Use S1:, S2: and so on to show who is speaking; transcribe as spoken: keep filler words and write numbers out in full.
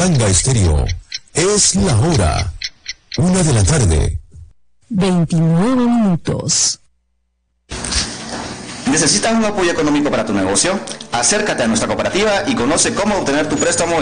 S1: Manga Estéreo. Es la hora. Una de la tarde.
S2: veintinueve minutos.
S3: ¿Necesitas un apoyo económico para tu negocio? Acércate a nuestra cooperativa y conoce cómo obtener tu préstamo